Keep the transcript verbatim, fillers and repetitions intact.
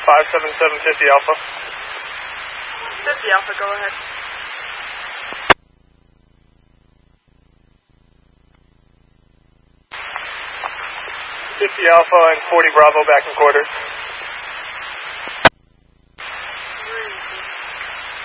five seven seven fifty Alpha. fifty Alpha, go ahead. fifty Alpha and forty Bravo back in quarters.